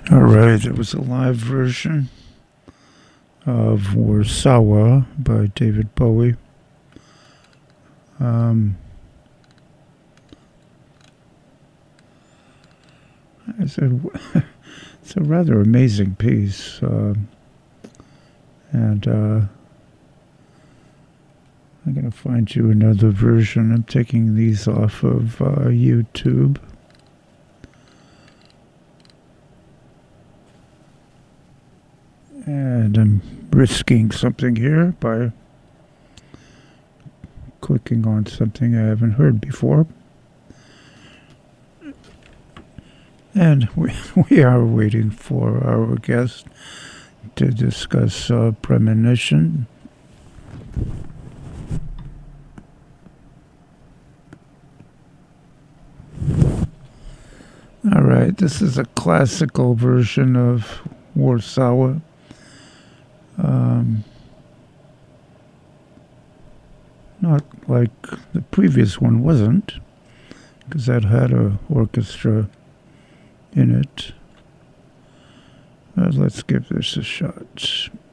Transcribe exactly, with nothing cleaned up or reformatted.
All right, it was a live version of Warsaw by David Bowie. Um, I said, it's a rather amazing piece, uh, and uh, I'm going to find you another version. I'm taking these off of uh, YouTube. And I'm risking something here by clicking on something I haven't heard before. And we, we are waiting for our guest to discuss uh, premonition. All right, this is a classical version of Warsaw. Um, not like the previous one wasn't, because that had an orchestra in it. But let's give this a shot.